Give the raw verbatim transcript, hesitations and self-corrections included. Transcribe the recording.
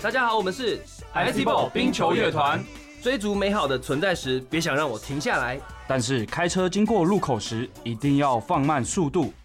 大家好，我们是 I C Ball 冰球乐团。 追逐美好的存在时，别想让我停下来。 但是开车经过路口时，一定要放慢速度，